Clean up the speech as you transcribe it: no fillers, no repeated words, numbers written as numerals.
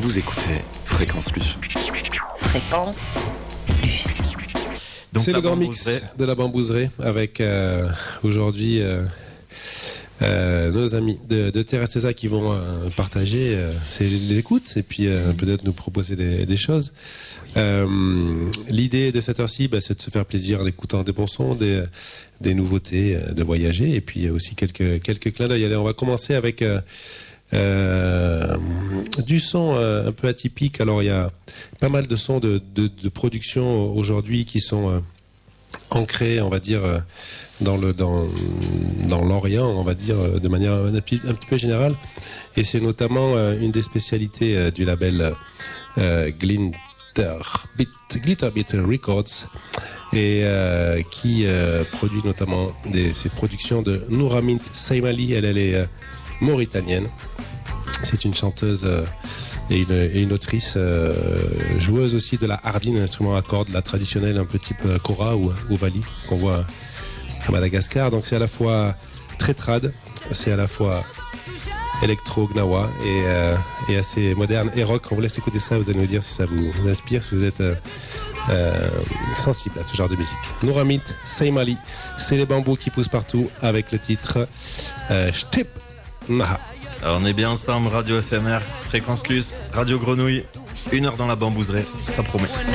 Vous écoutez Fréquence Luce. Fréquence Luce. Donc c'est le grand mix de la bambouserie avec aujourd'hui nos amis de Terrastesa qui vont partager les écoutes et puis peut-être nous proposer des choses. L'idée de cette heure-ci, c'est de se faire plaisir en écoutant des bons sons, des nouveautés, de voyager et puis aussi quelques clins d'œil. Allez, on va commencer avec du son un peu atypique. Alors il y a pas mal de sons de production aujourd'hui qui sont ancrés, on va dire, dans l'Orient, on va dire, de manière un petit peu générale. Et c'est notamment une des spécialités du label Glitterbeat Records et qui produit notamment ces productions de Nouramint Saimali. Elle est mauritanienne. C'est une chanteuse et une autrice, joueuse aussi de la hardine, un instrument à cordes, la traditionnelle un peu type kora ou vali qu'on voit à Madagascar. Donc c'est à la fois très trad, c'est à la fois électro gnawa et assez moderne et rock. On vous laisse écouter ça, vous allez nous dire si ça vous inspire, si vous êtes sensible à ce genre de musique. Nouramint Saimali, c'est les bambous qui poussent partout avec le titre Shtip Naha. Alors on est bien ensemble, Radio FMR, Fréquence Luce, Radio Grenouille, 1 heure dans la bambouserie, ça promet.